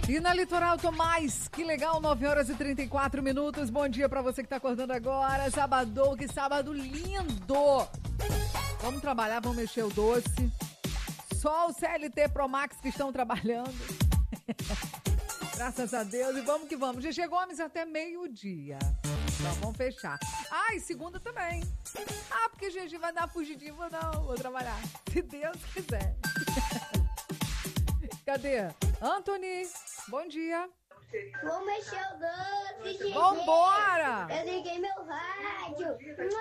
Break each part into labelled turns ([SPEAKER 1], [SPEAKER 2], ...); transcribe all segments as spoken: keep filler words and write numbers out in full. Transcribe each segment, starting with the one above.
[SPEAKER 1] E na Litoral, Tomás, que legal, nove horas e trinta e quatro minutos. Bom dia pra você que tá acordando agora. Sábado, que sábado lindo! Vamos trabalhar, vamos mexer o doce. Só o C L T Pro Max que estão trabalhando. Graças a Deus. E vamos que vamos. G G Gomes até meio-dia. Então vamos fechar. Ah, e segunda também. Ah, porque G G vai dar fugidinha. Vou não, vou trabalhar. Se Deus quiser. Cadê? Anthony, bom dia.
[SPEAKER 2] Vou mexer o doce, G G.
[SPEAKER 1] Vambora!
[SPEAKER 2] Eu liguei meu rádio.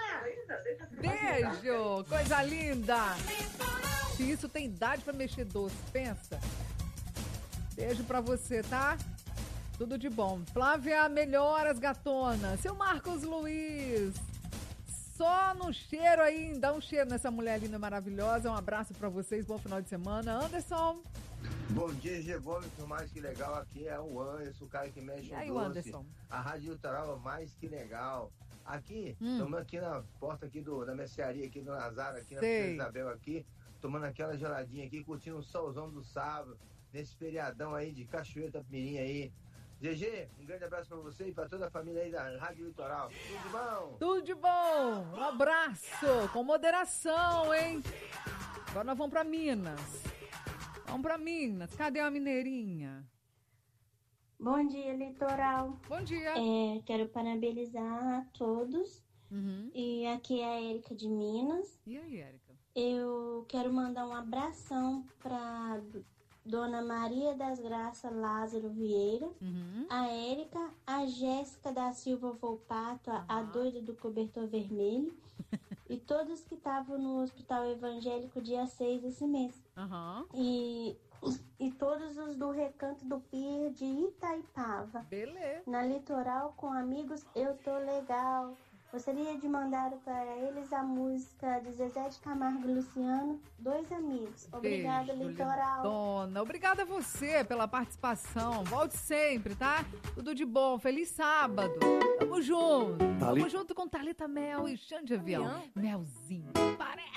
[SPEAKER 1] Beijo, coisa linda. Se isso tem idade pra mexer doce, pensa. Beijo pra você, tá? Tudo de bom. Flávia, melhoras, gatona. Seu Marcos Luiz. Só no cheiro aí, dá um cheiro nessa mulher linda, maravilhosa. Um abraço pra vocês, bom final de semana. Anderson.
[SPEAKER 3] Bom dia, G Gomes, por mais que legal, aqui é o Anderson, o cara que mexe
[SPEAKER 1] E aí,
[SPEAKER 3] o
[SPEAKER 1] o
[SPEAKER 3] doce.
[SPEAKER 1] Anderson?
[SPEAKER 3] A Rádio Litoral é mais que legal. Aqui,
[SPEAKER 1] Hum.
[SPEAKER 3] estamos aqui na porta aqui do, da mercearia aqui do Nazaro, aqui na
[SPEAKER 1] Sei.
[SPEAKER 3] Princesa Isabel aqui, tomando aquela geladinha aqui, curtindo o solzão do sábado, nesse feriadão aí de Cachoeira Mirim aí. G G, um grande abraço pra você e pra toda a família aí da Rádio Litoral. Tudo de bom?
[SPEAKER 1] Tudo de bom. Um abraço. Com moderação, hein? Agora nós vamos pra Minas. Vamos pra Minas. Cadê a mineirinha?
[SPEAKER 4] Bom dia, Litoral.
[SPEAKER 1] Bom dia.
[SPEAKER 4] É, quero parabenizar a todos.
[SPEAKER 1] Uhum.
[SPEAKER 4] E aqui é a Érica de Minas.
[SPEAKER 1] E aí, Érica?
[SPEAKER 4] Eu quero mandar um abração para Dona Maria das Graças Lázaro Vieira,
[SPEAKER 1] Uhum.
[SPEAKER 4] a Érica, a Jéssica da Silva Volpato, a, a doida do cobertor vermelho, e todos que estavam no Hospital Evangélico dia seis desse mês.
[SPEAKER 1] Aham.
[SPEAKER 4] E, e todos os do Recanto do Pier de Itaipava.
[SPEAKER 1] Beleza.
[SPEAKER 4] Na Litoral, com amigos, eu tô legal. Gostaria de mandar para eles a música de Zezé de Camargo e Luciano, Dois Amigos. Obrigada,
[SPEAKER 1] Beijo,
[SPEAKER 4] Litoral.
[SPEAKER 1] Dona, obrigada a você pela participação. Volte sempre, tá? Tudo de bom. Feliz sábado. Tamo junto.
[SPEAKER 5] Tali-
[SPEAKER 1] Tamo junto com Thalita Mel e Xande Avião. Melzinho. Parece.